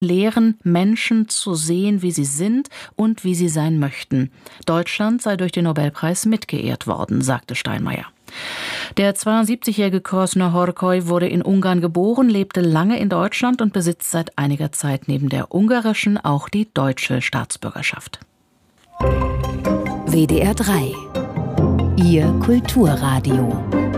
lehren, Menschen zu sehen, wie sie sind und wie sie sein möchten. Deutschland sei durch den Nobelpreis mitgeehrt worden, sagte Steinmeier. Der 72-jährige Cosno Horkoy wurde in Ungarn geboren, lebte lange in Deutschland und besitzt seit einiger Zeit neben der ungarischen auch die deutsche Staatsbürgerschaft. WDR 3. Ihr Kulturradio.